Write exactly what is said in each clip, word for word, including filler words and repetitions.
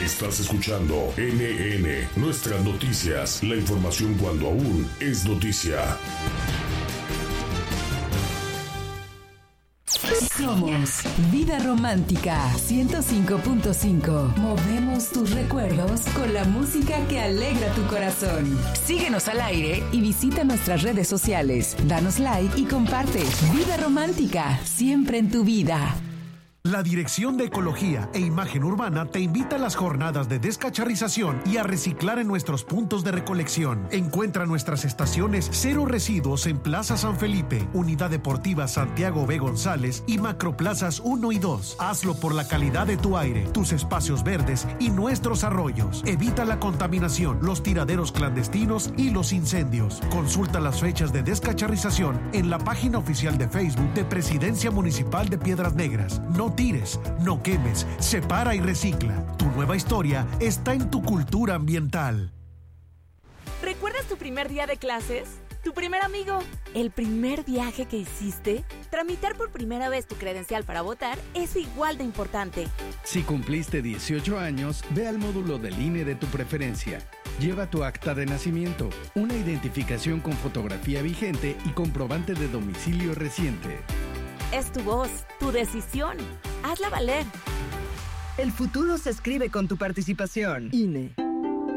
Estás escuchando N N, Nuestras Noticias, la información cuando aún es noticia. Somos Vida Romántica ciento cinco punto cinco. Movemos tus recuerdos con la música que alegra tu corazón. Síguenos al aire y visita nuestras redes sociales. Danos like y comparte. Vida Romántica, siempre en tu vida. La Dirección de Ecología e Imagen Urbana te invita a las jornadas de descacharrización y a reciclar en nuestros puntos de recolección. Encuentra nuestras estaciones Cero Residuos en Plaza San Felipe, Unidad Deportiva Santiago B. González y Macroplazas uno y dos. Hazlo por la calidad de tu aire, tus espacios verdes y nuestros arroyos. Evita la contaminación, los tiraderos clandestinos y los incendios. Consulta las fechas de descacharrización en la página oficial de Facebook de Presidencia Municipal de Piedras Negras. No tires, no quemes, separa y recicla. Tu nueva historia está en tu cultura ambiental. ¿Recuerdas tu primer día de clases? ¿Tu primer amigo? ¿El primer viaje que hiciste? Tramitar por primera vez tu credencial para votar es igual de importante. Si cumpliste dieciocho años, ve al módulo del I N E de tu preferencia. Lleva tu acta de nacimiento, una identificación con fotografía vigente y comprobante de domicilio reciente. Es tu voz, tu decisión. Hazla valer. El futuro se escribe con tu participación. I N E.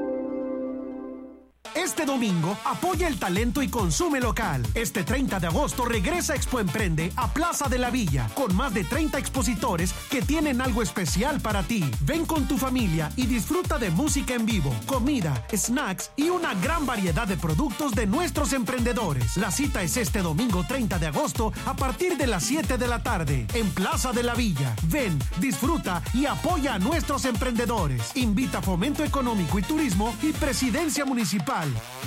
Este domingo, apoya el talento y consume local. Este treinta de agosto regresa Expo Emprende a Plaza de la Villa, con más de treinta expositores que tienen algo especial para ti. Ven con tu familia y disfruta de música en vivo, comida, snacks y una gran variedad de productos de nuestros emprendedores. La cita es este domingo treinta de agosto a partir de las siete de la tarde, en Plaza de la Villa. Ven, disfruta y apoya a nuestros emprendedores. Invita Fomento Económico y Turismo y Presidencia Municipal.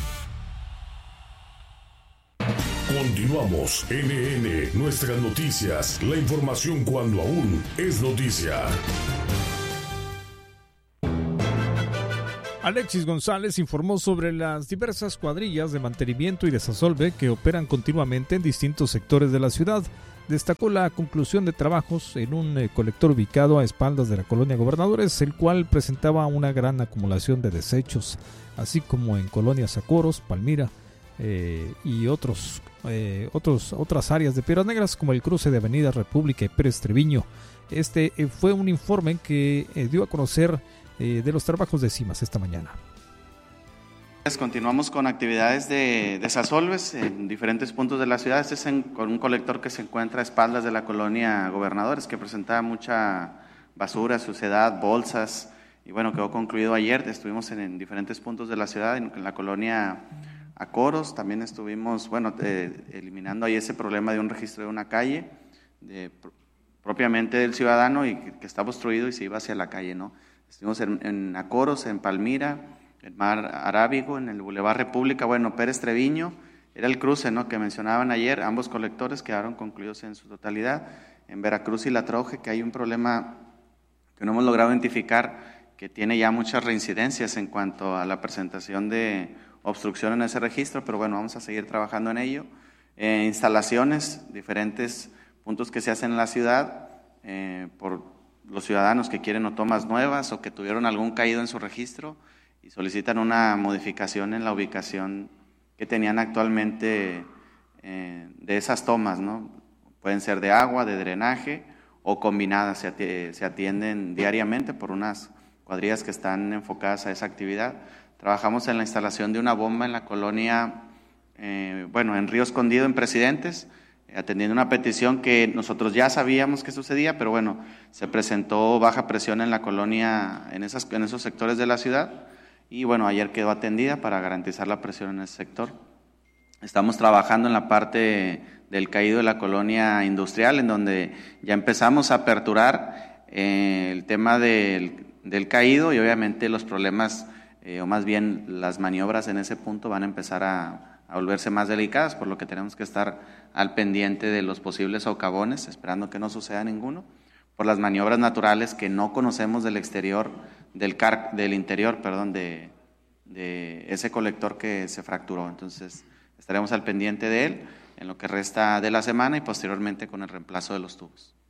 Continuamos. N N, Nuestras Noticias, la información cuando aún es noticia. Alexis González informó sobre las diversas cuadrillas de mantenimiento y desasolve que operan continuamente en distintos sectores de la ciudad. Destacó la conclusión de trabajos en un eh, colector ubicado a espaldas de la colonia Gobernadores, el cual presentaba una gran acumulación de desechos, así como en colonias Acoros, Palmira eh, y otros, eh, otros, otras áreas de Piedras Negras, como el cruce de Avenida República y Pérez Treviño. Este eh, fue un informe que eh, dio a conocer eh, de los trabajos de CIMAS esta mañana. Continuamos con actividades de desasolves en diferentes puntos de la ciudad. Este es en, con un colector que se encuentra a espaldas de la colonia Gobernadores, que presentaba mucha basura, suciedad, bolsas, y bueno, quedó concluido ayer. Estuvimos en, en diferentes puntos de la ciudad, en, en la colonia Acoros, también estuvimos, bueno, eh, eliminando ahí ese problema de un registro de una calle, de, propiamente del ciudadano, y que, que está obstruido y se iba hacia la calle, ¿no? Estuvimos en, en Acoros, en Palmira, el Mar Arábigo, en el Boulevard República, bueno, Pérez Treviño, era el cruce, ¿no?, que mencionaban ayer. Ambos colectores quedaron concluidos en su totalidad. En Veracruz y La Troje, que hay un problema que no hemos logrado identificar, que tiene ya muchas reincidencias en cuanto a la presentación de obstrucción en ese registro, pero bueno, vamos a seguir trabajando en ello. Eh, instalaciones, diferentes puntos que se hacen en la ciudad, eh, por los ciudadanos que quieren o tomas nuevas o que tuvieron algún caído en su registro, y solicitan una modificación en la ubicación que tenían actualmente eh, de esas tomas, ¿no? Pueden ser de agua, de drenaje o combinadas, se, ati- se atienden diariamente por unas cuadrillas que están enfocadas a esa actividad. Trabajamos en la instalación de una bomba en la colonia, eh, bueno, en Río Escondido, en Presidentes, eh, atendiendo una petición que nosotros ya sabíamos que sucedía, pero bueno, se presentó baja presión en la colonia, en, esas, en esos sectores de la ciudad. Y bueno, ayer quedó atendida para garantizar la presión en ese sector. Estamos trabajando en la parte del caído de la colonia industrial, en donde ya empezamos a aperturar eh, el tema del, del caído, y obviamente los problemas, eh, o más bien las maniobras en ese punto van a empezar a, a volverse más delicadas, por lo que tenemos que estar al pendiente de los posibles socavones, esperando que no suceda ninguno, por las maniobras naturales que no conocemos del exterior, del car, del interior, perdón, de, de ese colector que se fracturó. Entonces, estaremos al pendiente de él en lo que resta de la semana y posteriormente con el reemplazo de los tubos.